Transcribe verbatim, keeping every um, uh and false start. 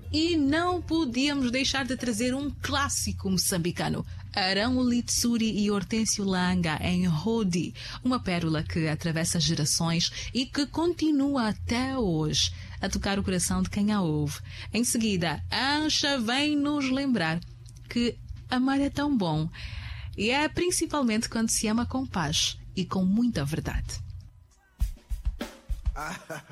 E não podíamos deixar de trazer um clássico moçambicano, Arão Litsuri e Hortêncio Langa em Rodi, uma pérola que atravessa gerações e que continua até hoje a tocar o coração de quem a ouve. Em seguida, Ancha vem nos lembrar que amar é tão bom, e é principalmente quando se ama com paz e com muita verdade.